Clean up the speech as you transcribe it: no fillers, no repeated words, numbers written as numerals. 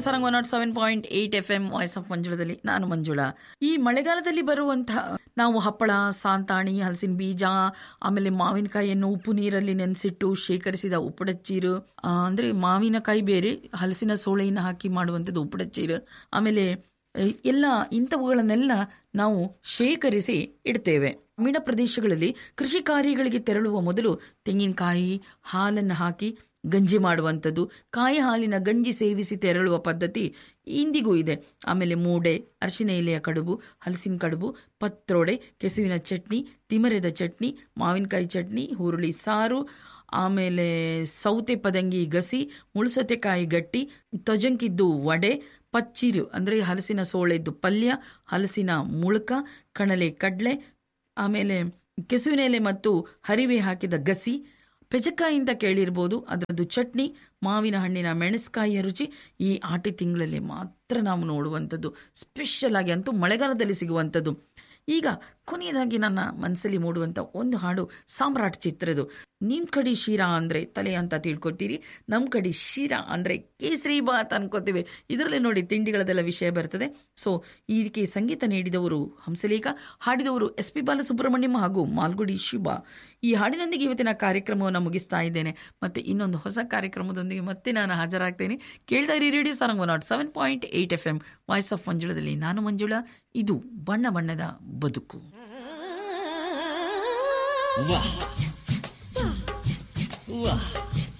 Sarang 107.8 FM voice of ಮಂಜುಳದಲ್ಲಿ ನಾನು ಮಂಜುಳಾ. ಈ ಮಳೆಗಾಲದಲ್ಲಿ ಬರುವಂತಹ ನಾವು ಹಪ್ಪಳ, ಸಾಂತಾಣಿ, ಹಲಸಿನ ಬೀಜ, ಆಮೇಲೆ ಮಾವಿನಕಾಯಿಯನ್ನು ಉಪ್ಪು ನೀರಲ್ಲಿ ನೆನೆಸಿಟ್ಟು ಶೇಖರಿಸಿದ ಉಪ್ಪುಡಚ್ಚೀರು, ಅಂದ್ರೆ ಮಾವಿನಕಾಯಿ ಬೇರೆ, ಹಲಸಿನ ಸೋಳೆಯನ್ನು ಹಾಕಿ ಮಾಡುವಂಥದ್ದು ಉಪ್ಪುಡಚ್ಚೀರು, ಆಮೇಲೆ ಎಲ್ಲ ಇಂಥವುಗಳನ್ನೆಲ್ಲ ನಾವು ಶೇಖರಿಸಿ ಇಡ್ತೇವೆ. ಗ್ರಾಮೀಣ ಪ್ರದೇಶಗಳಲ್ಲಿ ಕೃಷಿ ಕಾರ್ಯಗಳಿಗೆ ತೆರಳುವ ಮೊದಲು ತೆಂಗಿನಕಾಯಿ ಹಾಲನ್ನು ಹಾಕಿ ಗಂಜಿ ಮಾಡುವಂಥದ್ದು, ಕಾಯಿ ಹಾಲಿನ ಗಂಜಿ ಸೇವಿಸಿ ತೆರಳುವ ಪದ್ಧತಿ ಇಂದಿಗೂ ಇದೆ. ಆಮೇಲೆ ಮೂಡೆ, ಅರಿಶಿನ ಎಲೆಯ ಕಡುಬು, ಹಲಸಿನ ಕಡುಬು, ಪತ್ರೊಡೆ, ಕೆಸುವಿನ ಚಟ್ನಿ, ತಿಮರೆದ ಚಟ್ನಿ, ಮಾವಿನಕಾಯಿ ಚಟ್ನಿ, ಹುರುಳಿ ಸಾರು, ಆಮೇಲೆ ಸೌತೆ ಪದಂಗಿ ಗಸಿ, ಮುಳ್ಸೌತೆಕಾಯಿ ಗಟ್ಟಿ, ತೊಜಂಕಿದ್ದು ವಡೆ, ಪಚ್ಚಿರು ಅಂದರೆ ಹಲಸಿನ ಸೋಳೆದ್ದು ಪಲ್ಯ, ಹಲಸಿನ ಮುಳುಕ, ಕಣಲೆ ಕಡ್ಲೆ, ಆಮೇಲೆ ಕೆಸುವಿನ ಎಲೆ ಮತ್ತು ಹರಿವೆ ಹಾಕಿದ ಗಸಿ, ಪೆಚಕಾಯಿ ಅಂತ ಕೇಳಿರ್ಬೋದು, ಅದರದ್ದು ಚಟ್ನಿ, ಮಾವಿನ ಹಣ್ಣಿನ ಮೆಣಸ್ಕಾಯಿಯ ರುಚಿ ಈ ಆಟಿ ತಿಂಗಳಲ್ಲಿ ಮಾತ್ರ ನಾವು ನೋಡುವಂಥದ್ದು, ಸ್ಪೆಷಲ್ ಆಗಿ ಅಂತೂ ಮಳೆಗಾಲದಲ್ಲಿ ಸಿಗುವಂಥದ್ದು. ಈಗ ಕೊನೆಯದಾಗಿ ನನ್ನ ಮನಸ್ಸಲ್ಲಿ ಮೂಡುವಂಥ ಒಂದು ಹಾಡು ಸಾಮ್ರಾಟ್ ಚಿತ್ರದ್ದು. ನಿಮ್ಮ ಕಡೆ ಶಿರಾ ಅಂದರೆ ತಲೆ ಅಂತ ತಿಳ್ಕೊತೀರಿ, ನಮ್ಮ ಕಡೆ ಶಿರಾ ಅಂದರೆ ಕೇಸರಿ ಬಾತ್ ಅನ್ಕೋತೀವಿ. ಇದರಲ್ಲೇ ನೋಡಿ ತಿಂಡಿಗಳದೆಲ್ಲ ವಿಷಯ ಬರ್ತದೆ. ಸೊ ಇದಕ್ಕೆ ಸಂಗೀತ ನೀಡಿದವರು ಹಂಸಲೇಖ, ಹಾಡಿದವರು SP ಬಾಲಸುಬ್ರಹ್ಮಣ್ಯಂ ಹಾಗೂ ಮಾಲ್ಗುಡಿ ಶುಭಾ. ಈ ಹಾಡಿನೊಂದಿಗೆ ಇವತ್ತಿನ ಕಾರ್ಯಕ್ರಮವನ್ನು ಮುಗಿಸ್ತಾ ಇದ್ದೇನೆ. ಮತ್ತೆ ಇನ್ನೊಂದು ಹೊಸ ಕಾರ್ಯಕ್ರಮದೊಂದಿಗೆ ಮತ್ತೆ ನಾನು ಹಾಜರಾಗ್ತೇನೆ. ಕೇಳ್ತಾ ಇರಿ radio Sarang 107.8 FM voice of ಮಂಜುಳದಲ್ಲಿ ನಾನು ಮಂಜುಳಾ. ಇದು ಬಣ್ಣ ಬಣ್ಣದ ಬದುಕು. ವಾಹ್ ವಾಹ್